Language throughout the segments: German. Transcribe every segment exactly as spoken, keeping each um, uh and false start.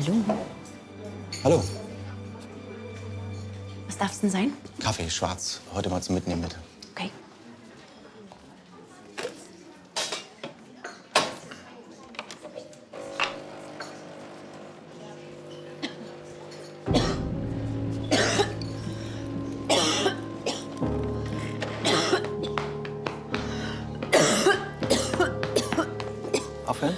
Hallo. Hallo. Was darf's denn sein? Kaffee, schwarz. Heute mal zum Mitnehmen, bitte. Okay. Aufhören?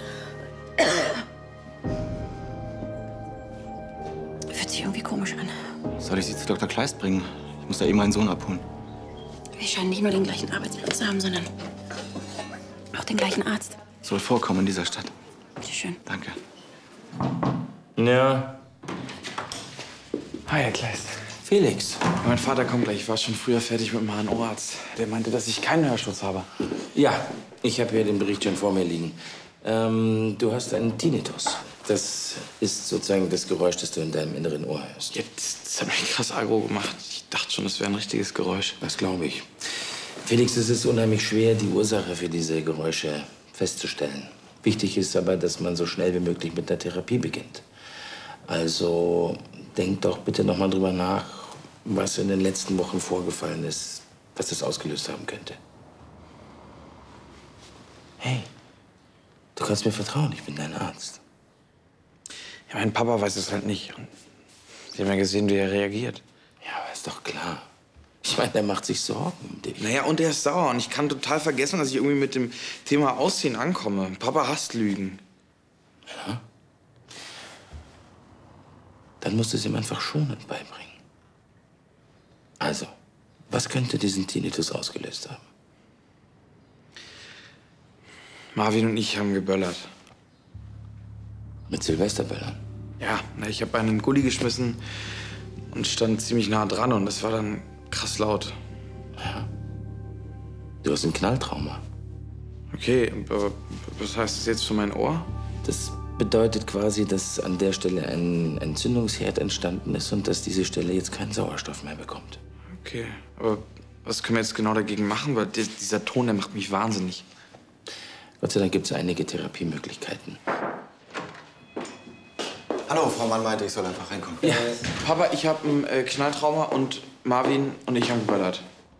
Fühlt sich irgendwie komisch an. Soll ich Sie zu Doktor Kleist bringen? Ich muss da eben meinen Sohn abholen. Wir scheinen nicht nur den gleichen Arbeitsplatz zu haben, sondern auch den gleichen Arzt. Soll vorkommen in dieser Stadt. Bitte schön. Danke. Ja. Hi, Herr Kleist. Felix. Mein Vater kommt gleich. Ich war schon früher fertig mit dem H N O-Arzt. Der meinte, dass ich keinen Hörschutz habe. Ja, ich habe hier den Bericht schon vor mir liegen. Ähm, du hast einen Tinnitus. Das ist sozusagen das Geräusch, das du in deinem inneren Ohr hörst. Jetzt, das hat mich krass aggro gemacht. Ich dachte schon, das wäre ein richtiges Geräusch. Das glaube ich. Felix, es ist unheimlich schwer, die Ursache für diese Geräusche festzustellen. Wichtig ist aber, dass man so schnell wie möglich mit der Therapie beginnt. Also denk doch bitte noch mal drüber nach, was in den letzten Wochen vorgefallen ist, was das ausgelöst haben könnte. Hey, du kannst mir vertrauen, ich bin dein Arzt. Ja, mein Papa weiß es halt nicht. Und Sie haben ja gesehen, wie er reagiert. Ja, aber ist doch klar. Ich meine, er macht sich Sorgen um dich. Naja, und er ist sauer. Und ich kann total vergessen, dass ich irgendwie mit dem Thema Ausziehen ankomme. Papa hasst Lügen. Ja? Dann musst du es ihm einfach schonend beibringen. Also, was könnte diesen Tinnitus ausgelöst haben? Marvin und ich haben geböllert. Mit Silvesterböllern? Ja, na, ich habe einen Gully geschmissen und stand ziemlich nah dran. Und das war dann krass laut. Ja. Du hast ein Knalltrauma. Okay, aber was heißt das jetzt für mein Ohr? Das bedeutet quasi, dass an der Stelle ein Entzündungsherd entstanden ist und dass diese Stelle jetzt keinen Sauerstoff mehr bekommt. Okay, aber was können wir jetzt genau dagegen machen? Weil die, dieser Ton, der macht mich wahnsinnig. Gott sei Dank gibt es einige Therapiemöglichkeiten. Hallo, Frau Mann meinte, ich soll einfach reinkommen. Ja. Papa, ich habe ein äh, Knalltrauma und Marvin und ich haben geböllert.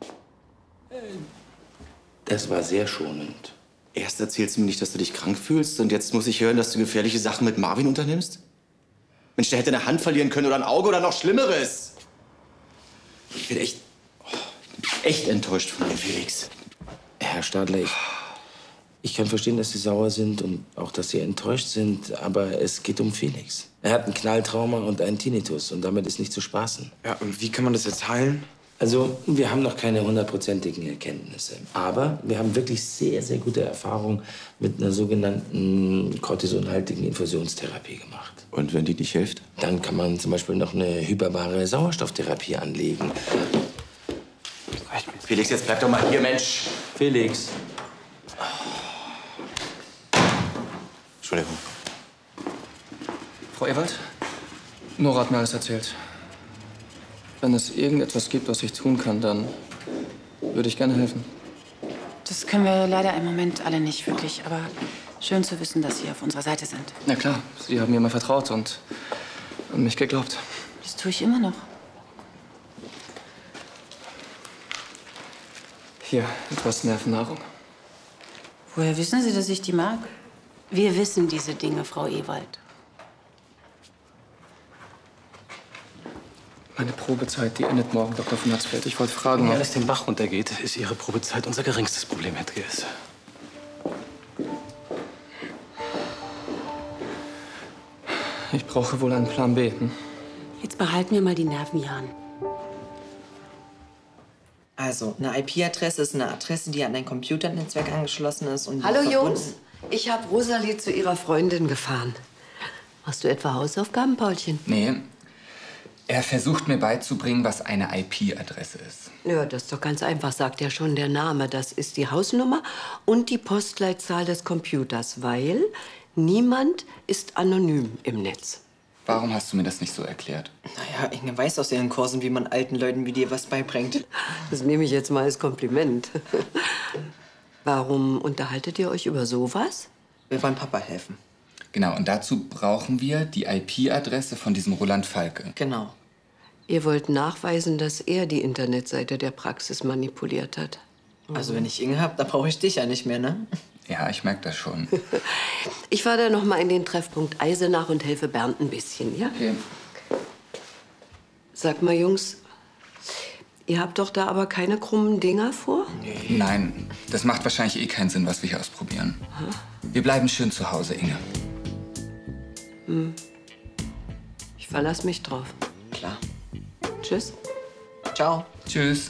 Das war sehr schonend. Erst erzählst du mir nicht, dass du dich krank fühlst und jetzt muss ich hören, dass du gefährliche Sachen mit Marvin unternimmst? Mensch, der hätte eine Hand verlieren können oder ein Auge oder noch Schlimmeres. Ich bin echt, oh, ich bin echt enttäuscht von dir, Felix. Herr Stadler, ich, ich kann verstehen, dass Sie sauer sind und auch, dass Sie enttäuscht sind, aber es geht um Felix. Er hat ein Knalltrauma und einen Tinnitus und damit ist nicht zu spaßen. Ja, und wie kann man das jetzt heilen? Also, wir haben noch keine hundertprozentigen Erkenntnisse. Aber wir haben wirklich sehr, sehr gute Erfahrungen mit einer sogenannten kortisonhaltigen Infusionstherapie gemacht. Und wenn die nicht hilft? Dann kann man zum Beispiel noch eine hyperbare Sauerstofftherapie anlegen. Felix, jetzt bleib doch mal hier, Mensch. Felix. Entschuldigung. Frau Ewald, Nora hat mir alles erzählt. Wenn es irgendetwas gibt, was ich tun kann, dann würde ich gerne helfen. Das können wir leider im Moment alle nicht wirklich. Aber schön zu wissen, dass Sie auf unserer Seite sind. Na klar, Sie haben mir mal vertraut und an mich geglaubt. Das tue ich immer noch. Hier, etwas Nervennahrung. Woher wissen Sie, dass ich die mag? Wir wissen diese Dinge, Frau Ewald. Meine Probezeit, die endet morgen, Doktor von Hatzfeld. Ich wollte fragen, Wenn ob... alles den Bach runtergeht, ist Ihre Probezeit unser geringstes Problem, Herr Triers. Ich brauche wohl einen Plan B. Hm? Jetzt behalten wir mal die Nerven, Jan. Also, eine I P-Adresse ist eine Adresse, die an ein Computernetzwerk angeschlossen ist und Hallo verbunden- Jungs, ich habe Rosalie zu ihrer Freundin gefahren. Machst du etwa Hausaufgaben, Paulchen? Nee. Er versucht mir beizubringen, was eine I P-Adresse ist. Ja, das ist doch ganz einfach, sagt ja schon der Name. Das ist die Hausnummer und die Postleitzahl des Computers, weil niemand ist anonym im Netz. Warum hast du mir das nicht so erklärt? Naja, Inge weiß aus ihren Kursen, wie man alten Leuten wie dir was beibringt. Das nehme ich jetzt mal als Kompliment. Warum unterhaltet ihr euch über sowas? Wir wollen Papa helfen. Genau, und dazu brauchen wir die I P-Adresse von diesem Roland Falke. Genau. Ihr wollt nachweisen, dass er die Internetseite der Praxis manipuliert hat. Also wenn ich Inge hab, dann brauche ich dich ja nicht mehr, ne? Ja, ich merke das schon. Ich fahre da noch mal in den Treffpunkt Eisenach und helfe Bernd ein bisschen, ja? Okay. Sag mal, Jungs, ihr habt doch da aber keine krummen Dinger vor? Nein, das macht wahrscheinlich eh keinen Sinn, was wir hier ausprobieren. Wir bleiben schön zu Hause, Inge. Hm. Ich verlass mich drauf. Klar. Tschüss. Ciao. Tschüss.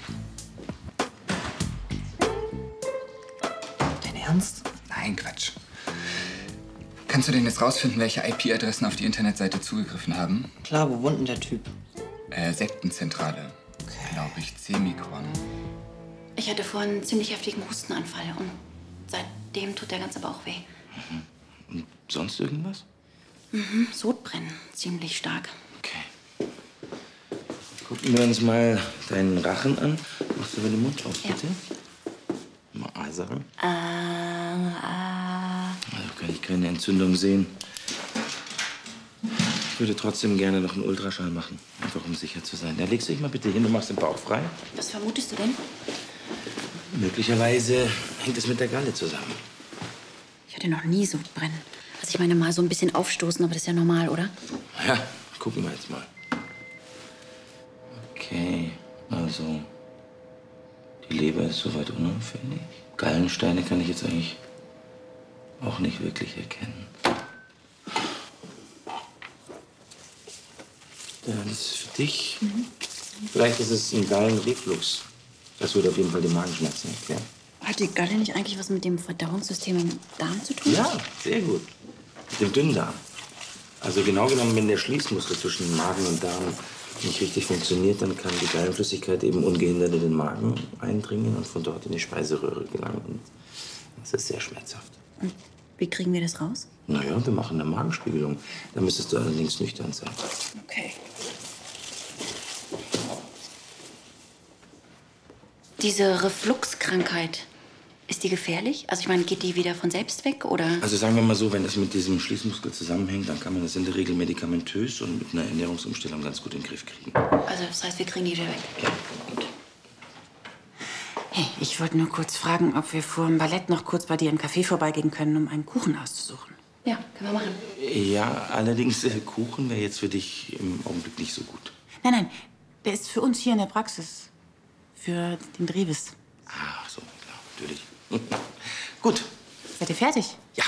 Dein Ernst? Nein, Quatsch. Kannst du denn jetzt rausfinden, welche I P-Adressen auf die Internetseite zugegriffen haben? Klar, wo wohnt denn der Typ? Äh, Sektenzentrale. Okay. Glaube ich, Semikon. Ich hatte vorhin einen ziemlich heftigen Hustenanfall und seitdem tut der ganze Bauch weh. Mhm. Und sonst irgendwas? Mhm, Sodbrennen, ziemlich stark. Okay. Gucken wir uns mal deinen Rachen an. Machst du über den Mund auf, bitte? Ja. Mal A sagen. Ah, ah. Also kann ich keine Entzündung sehen. Ich würde trotzdem gerne noch einen Ultraschall machen, einfach um sicher zu sein. Da legst du dich mal bitte hin, du machst den Bauch frei. Was vermutest du denn? Möglicherweise hängt es mit der Galle zusammen. Ich hatte noch nie Sodbrennen. Also ich meine mal so ein bisschen aufstoßen, aber das ist ja normal, oder? Ja, gucken wir jetzt mal. Okay, also die Leber ist soweit unauffällig. Gallensteine kann ich jetzt eigentlich auch nicht wirklich erkennen. Ja, das ist für dich. Mhm. Vielleicht ist es ein Gallenreflux. Das würde auf jeden Fall die Magenschmerzen erklären. Hat die Galle nicht eigentlich was mit dem Verdauungssystem im Darm zu tun? Ja, sehr gut. Mit dem Dünndarm. Also genau genommen, wenn der Schließmuskel zwischen Magen und Darm nicht richtig funktioniert, dann kann die Gallenflüssigkeit eben ungehindert in den Magen eindringen und von dort in die Speiseröhre gelangen. Und das ist sehr schmerzhaft. Und wie kriegen wir das raus? Na ja, wir machen eine Magenspiegelung. Da müsstest du allerdings nüchtern sein. Okay. Diese Refluxkrankheit, ist die gefährlich? Also ich meine, geht die wieder von selbst weg, oder? Also sagen wir mal so, wenn es mit diesem Schließmuskel zusammenhängt, dann kann man das in der Regel medikamentös und mit einer Ernährungsumstellung ganz gut in den Griff kriegen. Also das heißt, wir kriegen die wieder weg? Ja. Gut. Hey, ich wollte nur kurz fragen, ob wir vor dem Ballett noch kurz bei dir im Café vorbeigehen können, um einen Kuchen auszusuchen. Ja, können wir machen. Ja, allerdings, äh, Kuchen wäre jetzt für dich im Augenblick nicht so gut. Nein, nein, der ist für uns hier in der Praxis. Für den Drehbiss. Ach so, klar, natürlich. Gut. Seid ihr fertig? Ja.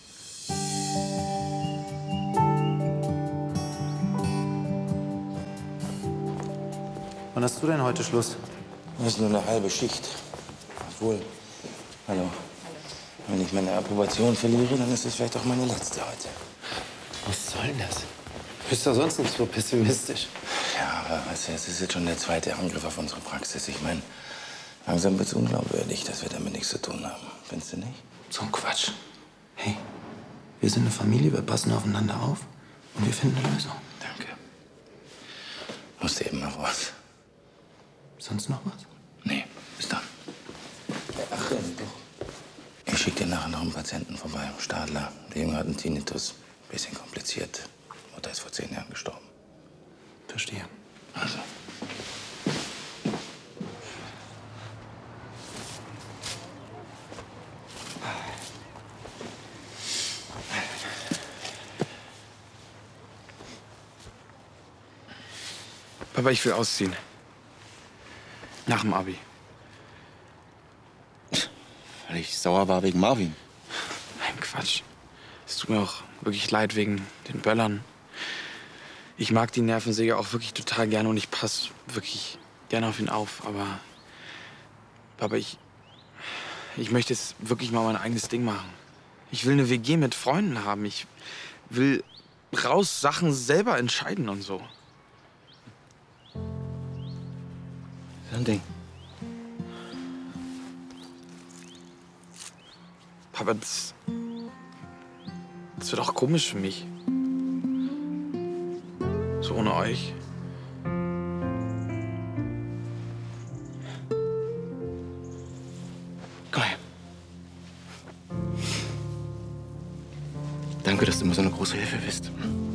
Wann hast du denn heute Schluss? Das ist nur eine halbe Schicht. Obwohl, hallo. Wenn ich meine Approbation verliere, dann ist es vielleicht auch meine letzte heute. Was soll denn das? Du bist doch sonst nicht so pessimistisch. Ja, aber weißt du, es ist jetzt schon der zweite Angriff auf unsere Praxis. Ich meine, langsam wird es unglaubwürdig, dass wir damit nichts zu tun haben. Findest du nicht? So ein Quatsch. Hey, wir sind eine Familie, wir passen aufeinander auf und wir finden eine Lösung. Danke. Musste eben mal raus. Sonst noch was? Nee, bis dann. Ach, äh, doch. Ich schicke dir nachher noch einen Patienten vorbei. Stadler. Der Junge hat einen Tinnitus. Bisschen kompliziert. Mutter ist vor zehn Jahren gestorben. Verstehe. Also. Papa, ich will ausziehen. Nach dem Abi. Weil ich sauer war wegen Marvin. Nein, Quatsch. Es tut mir auch wirklich leid wegen den Böllern. Ich mag die Nervensäge auch wirklich total gerne und ich passe wirklich gerne auf ihn auf. Aber, Papa, ich, ich möchte jetzt wirklich mal mein eigenes Ding machen. Ich will eine W G mit Freunden haben. Ich will raus Sachen selber entscheiden und so. So ein Ding. Papa, das, das wird auch komisch für mich. So ohne euch. Komm her. Danke, dass du immer so eine große Hilfe bist.